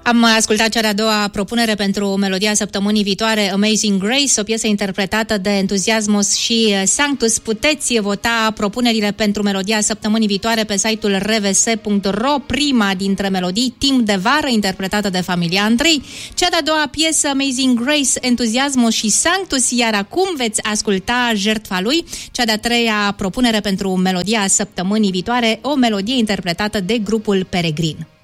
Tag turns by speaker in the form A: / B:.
A: Am ascultat cea de-a doua propunere pentru melodia săptămânii viitoare, Amazing Grace, o piesă interpretată de Entuziasmos și Sanctus. Puteți vota propunerile pentru melodia săptămânii viitoare pe site-ul rvs.ro. Prima dintre melodii, Timp de vară, interpretată de Familia Andrei. Cea de-a doua piesă, Amazing Grace, Entuziasmos și Sanctus, iar acum veți asculta Jertfa lui. Cea de-a treia propunere pentru melodia săptămânii viitoare, o melodie interpretată de grupul Peregrin.